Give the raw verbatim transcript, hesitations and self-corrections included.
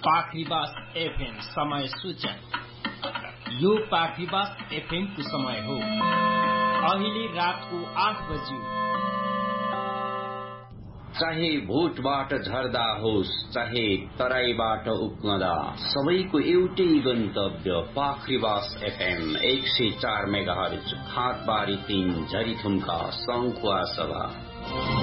पाखरीबास FM समय सूचन। यो पाखरीबास FM को समय हो अहिले रातको आठ बज्यो। चाहे भोटबाट झर्दा होस् चाहे तराईबाट उक्मदा, सबैको एउटै गन्तव्य पाखरीबास एफएम एक सय चार मेगाहर्ज, खातबारी तीन झरीथुम्का सङ्खुवा सभा।